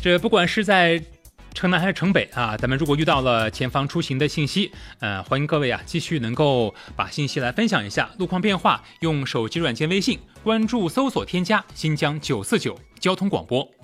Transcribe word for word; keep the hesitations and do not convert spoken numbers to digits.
这不管是在城南还是城北啊，咱们如果遇到了前方出行的信息，呃，欢迎各位啊继续能够把信息来分享一下。路况变化，用手机软件微信关注搜索添加新疆九四九交通广播。